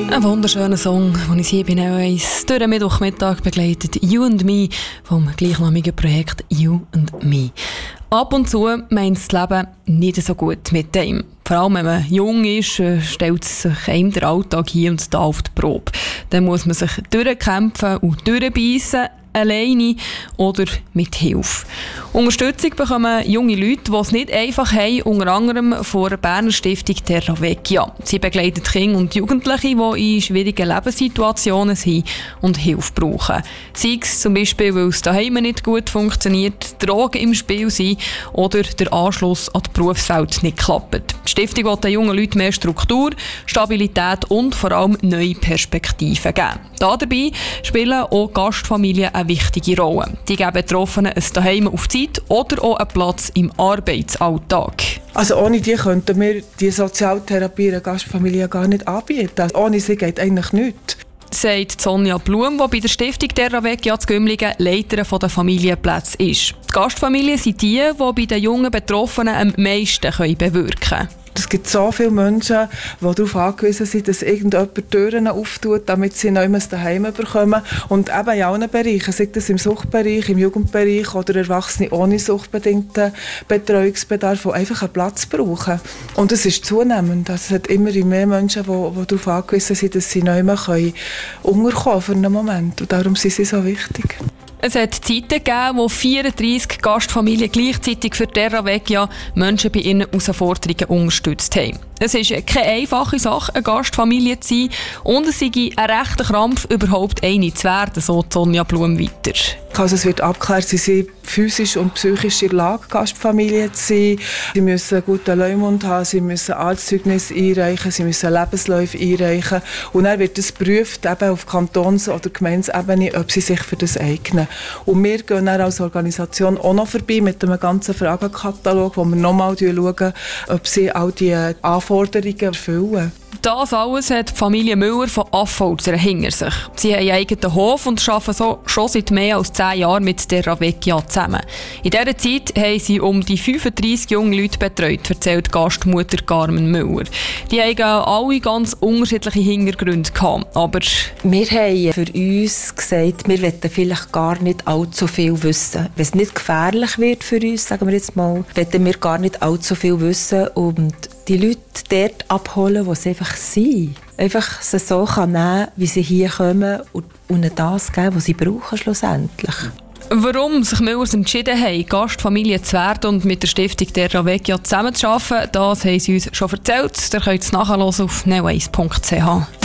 Ein wunderschöner Song, den ich hier bei Neo1 durch den Mittwochmittag begleitet. You and Me vom gleichnamigen Projekt You and Me. Ab und zu meint das Leben nicht so gut mit einem. Vor allem, wenn man jung ist, stellt sich einem der Alltag hier und da auf die Probe. Dann muss man sich durchkämpfen und durchbeissen, alleine oder mit Hilfe. Unterstützung bekommen junge Leute, die es nicht einfach haben, unter anderem von der Berner Stiftung Terra Vecchia. Sie begleiten Kinder und Jugendliche, die in schwierigen Lebenssituationen sind und Hilfe brauchen. Sei es zum Beispiel, weil es daheim nicht gut funktioniert, Drogen im Spiel sind oder der Anschluss an die Berufswelt nicht klappt. Die Stiftung will den jungen Leuten mehr Struktur, Stabilität und vor allem neue Perspektiven geben. Dabei spielen auch Gastfamilien eine wichtige Rolle. Die geben Betroffenen ein Daheim auf Zeit oder auch einen Platz im Arbeitsalltag. Also ohne die könnten wir die Sozialtherapie einer Gastfamilie gar nicht anbieten. Also ohne sie geht eigentlich nichts. Sagt Sonja Blum, die bei der Stiftung Terra Vecchia zu Gümligen Leiterin der Familienplätze ist. Die Gastfamilien sind die bei den jungen Betroffenen am meisten bewirken können. Es gibt so viele Menschen, die darauf angewiesen sind, dass irgendjemand die Türen auftut, damit sie neu ein Daheim bekommen. Und eben in allen Bereichen, sei das im Suchtbereich, im Jugendbereich oder Erwachsene ohne suchtbedingten Betreuungsbedarf, die einfach einen Platz brauchen. Und es ist zunehmend. Also es hat immer mehr Menschen, die darauf angewiesen sind, dass sie neu unterkommen können für einen Moment. Und darum sind sie so wichtig. Es hat Zeiten gegeben, wo 34 Gastfamilien gleichzeitig für Terra Vecchia Menschen bei ihren Herausforderungen unterstützt haben. Es ist keine einfache Sache, eine Gastfamilie zu sein und es sei ein rechter Krampf, überhaupt eine zu werden, so Sonja Blum weiter. Also es wird abgeklärt, sie sind physisch und psychisch in der Lage, Gastfamilie zu sein. Sie müssen einen guten Leumund haben, sie müssen Arztzeugnisse einreichen, sie müssen Lebensläufe einreichen. Und dann wird es geprüft, eben auf Kantons- oder Gemeindeebene, ob sie sich für das eignen. Und wir gehen dann als Organisation auch noch vorbei mit einem ganzen Fragenkatalog, wo wir nochmal schauen, ob sie all die Anforderungen erfüllen. Das alles hat die Familie Müller von Affolter hinter sich. Sie haben einen eigenen Hof und arbeiten so schon seit mehr als 10 Jahren mit Terra Vecchia zusammen. In dieser Zeit haben sie um die 35 junge Leute betreut, erzählt Gastmutter Carmen Müller. Die haben alle ganz unterschiedliche Hintergründe gehabt, aber wir haben für uns gesagt, wir wollen vielleicht gar nicht allzu viel wissen. Wenn es nicht gefährlich wird für uns, sagen wir jetzt mal, wollen wir gar nicht allzu viel wissen und die Leute dort abholen, wo sie einfach sind. Einfach sie so nehmen, wie sie hier kommen und ihnen das geben, was sie brauchen schlussendlich. Warum sich Müllers entschieden haben, Gastfamilie zu werden und mit der Stiftung Terra Vecchia zusammenzuarbeiten, das haben sie uns schon erzählt. Ihr könnt es nachhören auf neo1.ch.